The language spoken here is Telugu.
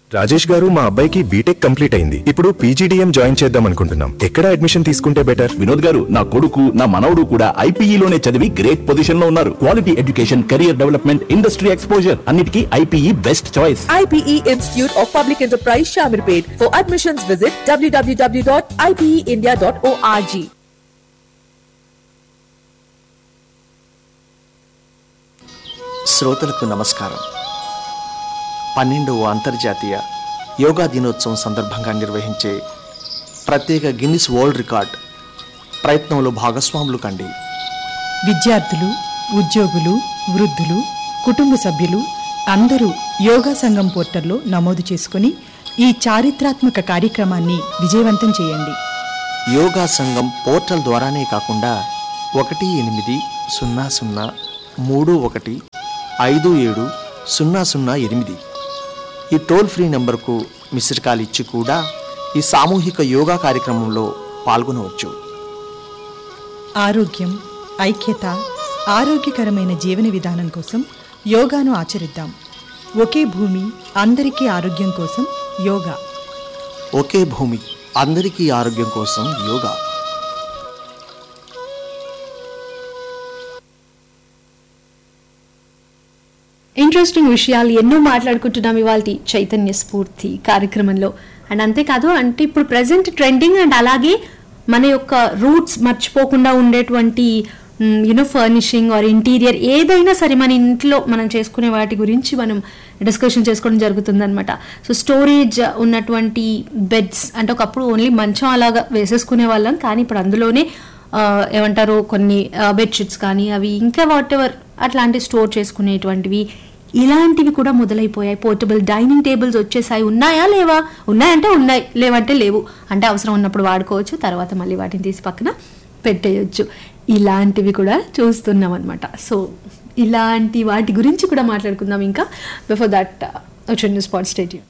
రాజేష్ గారు, మా అబ్బాయికి బీటెక్ కంప్లీట్ అయింది. ఇప్పుడు పీజీడీఎం జాయిన్ చేద్దాం అనుకుంటున్నాం. ఎక్కడ అడ్మిషన్ తీసుకుంటే బెటర్? వినోద్ గారు, నా కొడుకు నా మనవడు కూడా ఐపీఈలోనే చదివి గ్రేట్ పొజిషన్ లో ఉన్నారు. Quality education, career development, industry exposure అన్నిటికీ IPE best choice. IPE Institute of Public Enterprise Shamirpet. For admissions visit www.ipeindia.org. శ్రోతలకు నమస్కారం. 12వ అంతర్జాతీయ యోగా దినోత్సవం సందర్భంగా నిర్వహించే ప్రత్యేక గిన్నిస్ వరల్డ్ రికార్డ్ ప్రయత్నంలో భాగస్వాములు కండి. విద్యార్థులు, ఉద్యోగులు, వృద్ధులు, కుటుంబ సభ్యులు అందరూ యోగా సంఘం పోర్టల్లో నమోదు చేసుకుని ఈ చారిత్రాత్మక కార్యక్రమాన్ని విజయవంతం చేయండి. యోగా సంఘం పోర్టల్ ద్వారానే కాకుండా 1800315708 ఈ టోల్ ఫ్రీ నెంబర్కు మిస్డ్ కాల్ ఇచ్చి కూడా ఈ సామూహిక యోగా కార్యక్రమంలో పాల్గొనవచ్చు. ఆరోగ్యం, ఐక్యత, ఆరోగ్యకరమైన జీవన విధానం కోసం యోగాను ఆచరిద్దాం. ఒకే భూమి, అందరికీ ఆరోగ్యం కోసం యోగా. ఒకే భూమి, అందరికీ ఆరోగ్యం కోసం యోగా. ఇంట్రెస్టింగ్ విషయాలు ఎన్నో మాట్లాడుకుంటున్నాం ఇవాళ చైతన్య స్ఫూర్తి కార్యక్రమంలో. అండ్ అంతేకాదు, అంటే ఇప్పుడు ప్రజెంట్ ట్రెండింగ్ అండ్ అలాగే మన యొక్క రూట్స్ మర్చిపోకుండా ఉండేటువంటి ఫర్నిషింగ్ ఆర్ ఇంటీరియర్ ఏదైనా సరే మన ఇంట్లో మనం చేసుకునే వాటి గురించి మనం డిస్కషన్ చేసుకోవడం జరుగుతుంది అనమాట. సో స్టోరేజ్ ఉన్నటువంటి బెడ్స్, అంటే ఒకప్పుడు ఓన్లీ మంచం అలాగా వేసేసుకునే వాళ్ళం, కానీ ఇప్పుడు అందులోనే ఏమంటారు కొన్ని బెడ్షీట్స్ కానీ అవి ఇంకా వాట్ ఎవర్ అట్లాంటి స్టోర్ చేసుకునేటువంటివి ఇలాంటివి కూడా మొదలైపోయాయి. పోర్టబుల్ డైనింగ్ టేబుల్స్ వచ్చేసాయి. ఉన్నాయా లేవా? ఉన్నాయంటే ఉన్నాయి, లేవంటే లేవు. అంటే అవసరం ఉన్నప్పుడు వాడుకోవచ్చు, తర్వాత మళ్ళీ వాటిని తీసి పక్కన పెట్టేయచ్చు. ఇలాంటివి కూడా చూస్తున్నాం అనమాట. సో ఇలాంటి వాటి గురించి కూడా మాట్లాడుకుందాం ఇంకా. బిఫోర్ దట్ వచ్చే స్పాట్ స్టేడియం.